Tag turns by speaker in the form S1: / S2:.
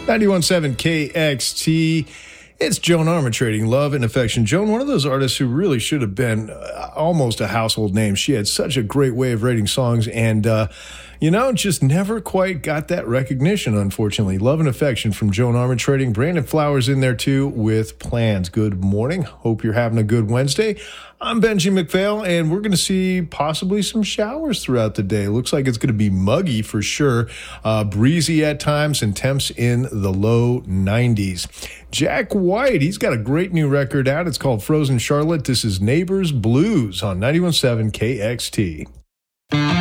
S1: 91.7 KXT. It's Joan Armatrading Love and Affection. Joan, one of those artists who really should have been almost a household name. She had such a great way of writing songs and, just never quite got that recognition, unfortunately. Love and Affection from Joan Armatrading. Brandon Flowers in there, too, with Plans. Good morning. Hope you're having a good Wednesday. I'm Benji McPhail, and we're going to see possibly some showers throughout the day. Looks like it's going to be muggy for sure. Breezy at times and temps in the low 90s. Jack White, he's got a great new record out. It's called Frozen Charlotte. This is Neighbors Blues on 91.7 KXT.